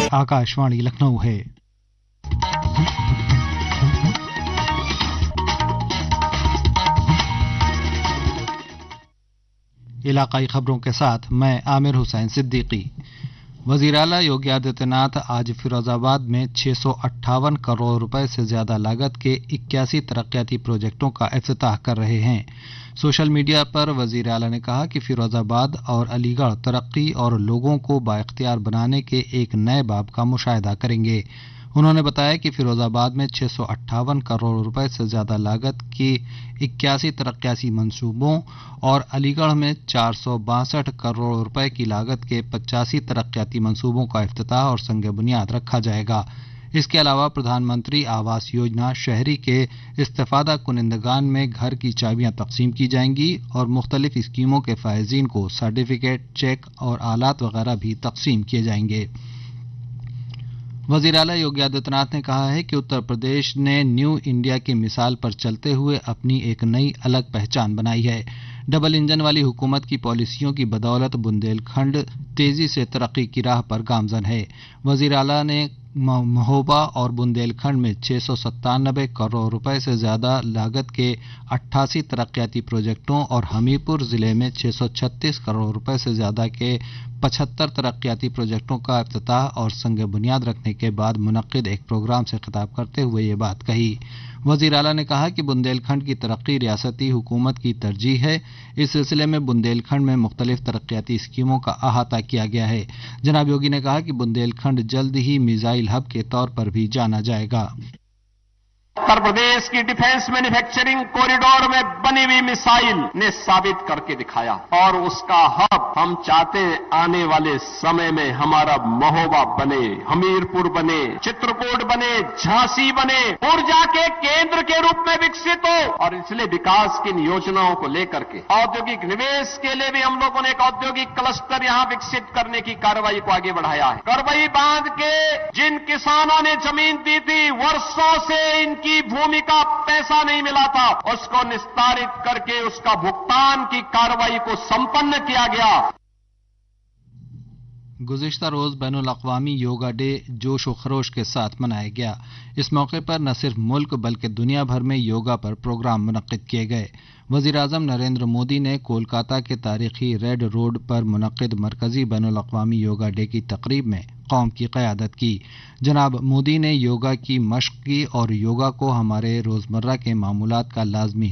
आकाशवाणी लखनऊ है। इलाकाई खबरों के साथ मैं आमिर हुसैन सिद्दीकी। वजीर आला योगी आदित्यनाथ आज फिरोजाबाद में 658 करोड़ रुपए से ज्यादा लागत के 81 तरक्याती प्रोजेक्टों का इफ्तिताह कर रहे हैं। सोशल मीडिया पर वजीर आला ने कहा कि फिरोजाबाद और अलीगढ़ तरक्की और लोगों को बाइख्तियार बनाने के एक नए बाब का मुशाहिदा करेंगे। उन्होंने बताया कि फिरोजाबाद में 658 करोड़ रुपए से ज्यादा लागत की 81 तरक्याती मंसूबों और अलीगढ़ में 462 करोड़ रुपए की लागत के 85 तरक्याती मंसूबों का इफ्तिताह और संग बुनियाद रखा जाएगा। इसके अलावा प्रधानमंत्री आवास योजना शहरी के इस्तेफादा कुनिंदगान में घर की चाबियां तकसीम की जाएंगी और मुख्तलिफ स्कीमों के फायजीन को सर्टिफिकेट, चेक और आलात वगैरह भी तकसीम किए जाएंगे। वजीर आला योगी आदित्यनाथ ने कहा है कि उत्तर प्रदेश ने न्यू इंडिया की मिसाल पर चलते हुए अपनी एक नई अलग पहचान बनाई है। डबल इंजन वाली हुकूमत की पॉलिसियों की बदौलत बुंदेलखंड तेजी से तरक्की की राह पर गामजन है। वजीर आला ने महोबा और बुंदेलखंड में 697 करोड़ रुपए से ज्यादा लागत के 88 तरक्याती प्रोजेक्टों और हमीरपुर जिले में 636 करोड़ रुपए से ज्यादा के 75 तरक्याती प्रोजेक्टों का इफ्तिताह और संग बुनियाद रखने के बाद मुनक्किद एक प्रोग्राम से खिताब करते हुए ये बात कही। वजीर आला ने कहा कि बुंदेलखंड की तरक्की रियासती हुकूमत की तरजीह है। इस सिलसिले में बुंदेलखंड में मुख्तलिफ तरक्याती स्कीमों का अहाता किया गया है। जनाब योगी ने कहा कि बुंदेलखंड जल्द ही मिसाइल हब के तौर पर भी जाना जाएगा। उत्तर प्रदेश की डिफेंस मैन्युफैक्चरिंग कॉरिडोर में बनी हुई मिसाइल ने साबित करके दिखाया और उसका हब हम चाहते हैं आने वाले समय में हमारा महोबा बने, हमीरपुर बने, चित्रकूट बने, झांसी बने, ऊर्जा के केंद्र के रूप में विकसित हो। और इसलिए विकास की इन योजनाओं को लेकर के औद्योगिक निवेश के लिए भी हम लोगों ने एक औद्योगिक क्लस्टर यहां विकसित करने की कार्रवाई को आगे बढ़ाया है। करवई बांध के जिन किसानों ने जमीन दी थी, वर्षों से इनकी भूमि का पैसा नहीं मिला था, उसको निस्तारित करके उसका भुगतान की कार्रवाई को संपन्न किया गया। गुज़िश्ता रोज बैनुल अक़वामी योगा डे जोश व खरोश के साथ मनाया गया। इस मौके पर न सिर्फ मुल्क बल्कि दुनिया भर में योगा पर प्रोग्राम मुनक्किद किए गए। वज़ीर आज़म नरेंद्र मोदी ने कोलकाता के तारीखी रेड रोड पर मुनक्किद मरकजी बैनुल अक़वामी योगा डे की तकरीब में कौम की क़यादत की। जनाब मोदी ने योगा की मश्क की और योगा को हमारे रोज़मर्रा के मामूलात का लाज़मी